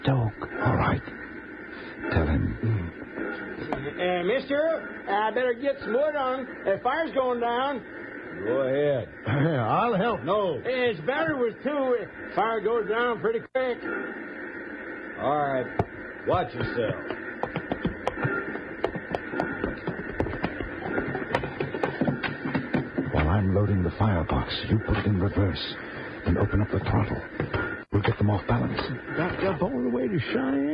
stoke. All right. Tell him. Mister, I better get some wood on. The fire's going down. Go ahead. I'll help. No. It's better with two. Fire goes down pretty quick. All right. Watch yourself. While I'm loading the firebox, you put it in reverse and open up the throttle. We'll get them off balance. Backed up all the way to Cheyenne.